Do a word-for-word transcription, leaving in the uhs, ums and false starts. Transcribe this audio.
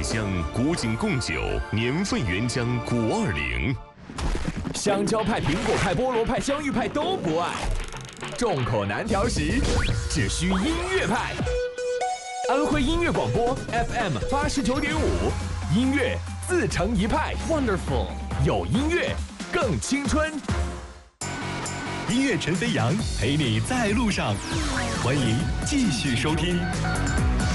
乡古井贡酒，年份原浆古二零。 香蕉派、苹果派、菠萝派、香芋派都不爱，众口难调时，只需音乐派。安徽音乐广播 F M 八十九点五，音乐自成一派 ，Wonderful， 有音乐更青春。 音乐陈飞扬陪你在路上，欢迎继续收听。